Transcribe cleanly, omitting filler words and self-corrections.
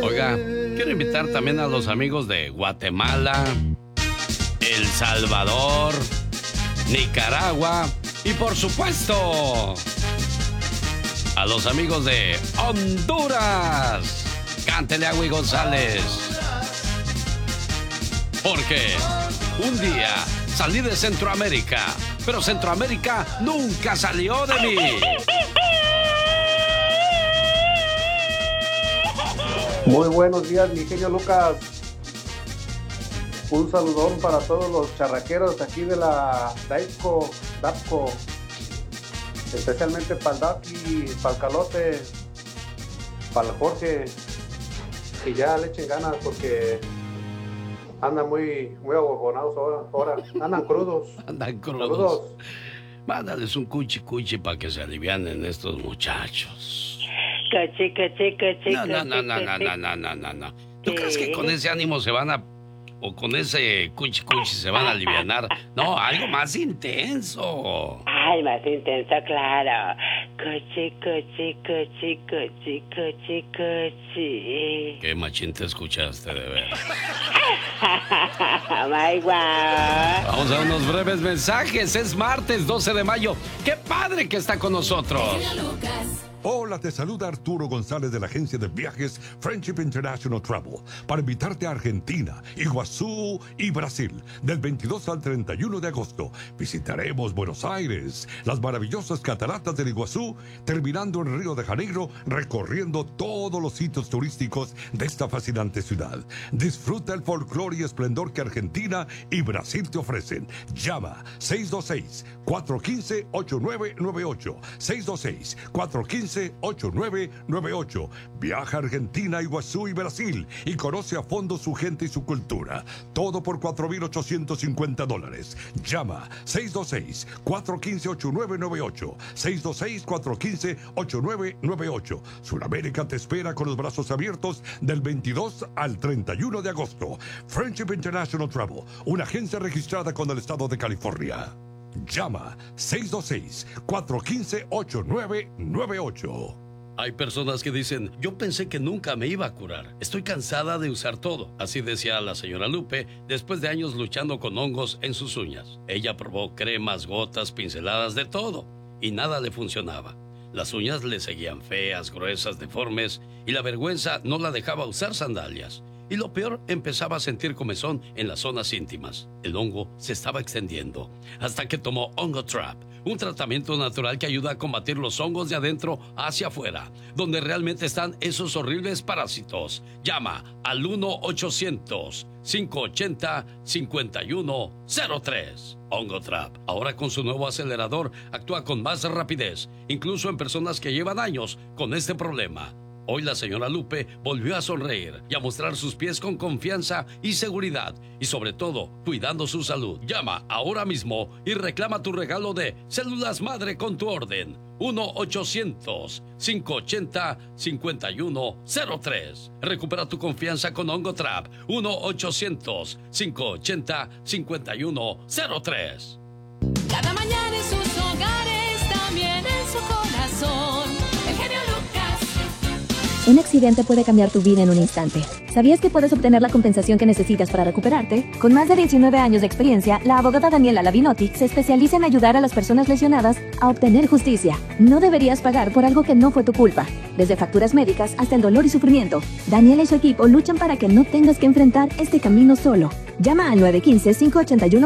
Oiga, quiero invitar también a los amigos de Guatemala, El Salvador, Nicaragua y por supuesto a los amigos de Honduras. Cántele a Agui González. Porque un día salí de Centroamérica, pero Centroamérica nunca salió de mí. Muy buenos días, mi genio Lucas. Un saludón para todos los charraqueros aquí de la DAPCO, especialmente para el Daki, para el Calote, para el Jorge, y ya le echen ganas porque andan muy aguagonados ahora. Andan crudos. Andan crudos. Mándales un cuchi para que se alivianen estos muchachos. No. ¿Tú crees que con ese ánimo se van a... o con ese cuchi se van a alivianar? No, algo más intenso. Ay, más intenso, claro. Cuchi. Qué machín te escuchaste, de ver. My God. Vamos a unos breves mensajes. Es martes 12 de mayo. ¡Qué padre que está con nosotros! Hola, te saluda Arturo González de la agencia de viajes Friendship International Travel para invitarte a Argentina, Iguazú y Brasil. Del 22 al 31 de agosto visitaremos Buenos Aires, las maravillosas cataratas del Iguazú, terminando en Río de Janeiro, recorriendo todos los sitios turísticos de esta fascinante ciudad. Disfruta el folclore y esplendor que Argentina y Brasil te ofrecen. Llama 626-415-8998. 626-415-8998. Viaja a Argentina, Iguazú y Brasil y conoce a fondo su gente y su cultura. Todo por $4,850. Llama 626-415-8998. 626-415-8998. Sudamérica te espera con los brazos abiertos del 22 al 31 de agosto. Friendship International Travel, una agencia registrada con el estado de California. Llama 626-415-8998. Hay personas que dicen, yo pensé que nunca me iba a curar. Estoy cansada de usar todo. Así decía la señora Lupe después de años luchando con hongos en sus uñas. Ella probó cremas, gotas, pinceladas, de todo. Y nada le funcionaba. Las uñas le seguían feas, gruesas, deformes. Y la vergüenza no la dejaba usar sandalias. Y lo peor, empezaba a sentir comezón en las zonas íntimas. El hongo se estaba extendiendo hasta que tomó Hongo Trap, un tratamiento natural que ayuda a combatir los hongos de adentro hacia afuera, donde realmente están esos horribles parásitos. Llama al 1-800-580-5103. Hongo Trap, ahora con su nuevo acelerador, actúa con más rapidez, incluso en personas que llevan años con este problema. Hoy la señora Lupe volvió a sonreír y a mostrar sus pies con confianza y seguridad, y sobre todo, cuidando su salud. Llama ahora mismo y reclama tu regalo de células madre con tu orden. 1-800-580-5103. Recupera tu confianza con Hongo Trap. 1-800-580-5103. Cada mañana en sus hogares, también en su corazón. El genio Lucas. Un accidente puede cambiar tu vida en un instante. ¿Sabías que puedes obtener la compensación que necesitas para recuperarte? Con más de 19 años de experiencia, la abogada Daniela Lavinotti se especializa en ayudar a las personas lesionadas a obtener justicia. No deberías pagar por algo que no fue tu culpa. Desde facturas médicas hasta el dolor y sufrimiento, Daniela y su equipo luchan para que no tengas que enfrentar este camino solo. Llama al 915-581